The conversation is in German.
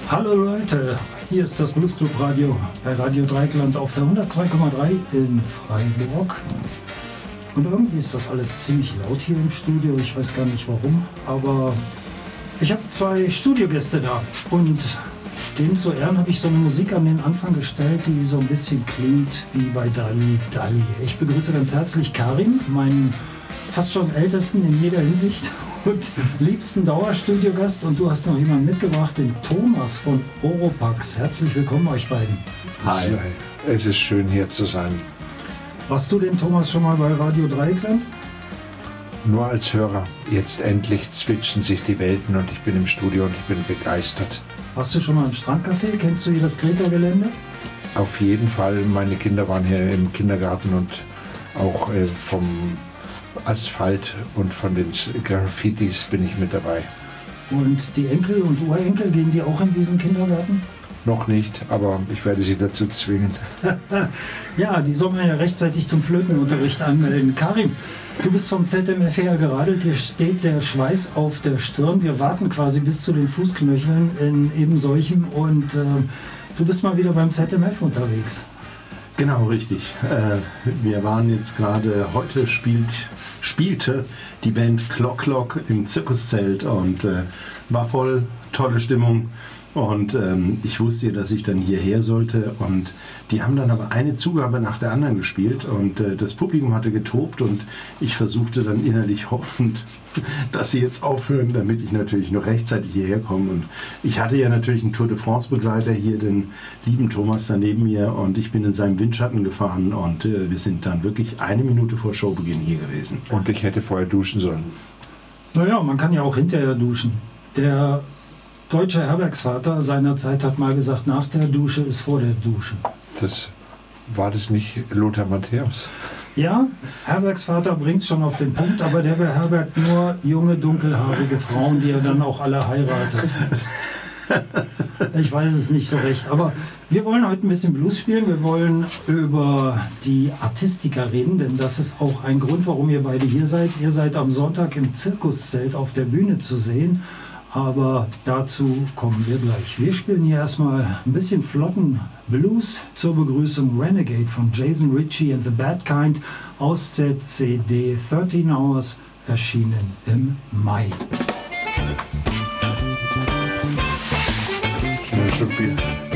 Hallo Leute, hier ist das Blues Club Radio bei Radio Dreieckland auf der 102,3 in Freiburg. Und irgendwie ist das alles ziemlich laut hier im Studio, ich weiß gar nicht warum, aber ich habe 2 Studiogäste da und denen zu Ehren habe ich so eine Musik an den Anfang gestellt, die so ein bisschen klingt wie bei Dali Dali. Ich begrüße ganz herzlich Karim, meinen fast schon ältesten in jeder Hinsicht und liebsten Dauerstudiogast, und du hast noch jemanden mitgebracht, den Thomas von Oropax. Herzlich willkommen euch beiden. Hi, es ist schön hier zu sein. Warst du den Thomas schon mal bei Radio Dreieckland? Nur als Hörer. Jetzt endlich switchen sich die Welten und ich bin im Studio und ich bin begeistert. Warst du schon mal im Strandcafé? Kennst du hier das Greta-Gelände? Auf jeden Fall. Meine Kinder waren hier im Kindergarten und auch vom Asphalt und von den Graffitis bin ich mit dabei. Und die Enkel und Urenkel, gehen die auch in diesen Kindergarten? Noch nicht, aber ich werde sie dazu zwingen. Ja, die soll man ja rechtzeitig zum Flötenunterricht anmelden. Karim, du bist vom ZMF hergeradelt, dir steht der Schweiß auf der Stirn. Wir warten quasi bis zu den Fußknöcheln in eben solchem, und du bist mal wieder beim ZMF unterwegs. Genau, richtig. Wir waren jetzt gerade, heute spielte die Band Clock Clock im Zirkuszelt und war voll, tolle Stimmung. Und ich wusste ja, dass ich dann hierher sollte, und die haben dann aber eine Zugabe nach der anderen gespielt und das Publikum hatte getobt und ich versuchte dann innerlich hoffend, dass sie jetzt aufhören, damit ich natürlich noch rechtzeitig hierher komme. Und ich hatte ja natürlich einen Tour de France Begleiter hier, den lieben Thomas da neben mir, und ich bin in seinem Windschatten gefahren und wir sind dann wirklich 1 Minute vor Showbeginn hier gewesen. Und ich hätte vorher duschen sollen. Naja, man kann ja auch hinterher duschen. Der deutsche Herbergsvater seinerzeit hat mal gesagt, nach der Dusche ist vor der Dusche. War das nicht Lothar Matthäus? Ja, Herbergsvater bringt es schon auf den Punkt, aber der beherbergt nur junge, dunkelhaarige Frauen, die er dann auch alle heiratet. Ich weiß es nicht so recht, aber wir wollen heute ein bisschen Blues spielen. Wir wollen über die Artistica reden, denn das ist auch ein Grund, warum ihr beide hier seid. Ihr seid am Sonntag im Zirkuszelt auf der Bühne zu sehen. Aber dazu kommen wir gleich. Wir spielen hier erstmal ein bisschen flotten Blues zur Begrüßung. Renegade von Jason Ritchie and the Bad Kind aus der CD 13 Hours, erschienen im Mai. Schnell schon Bier.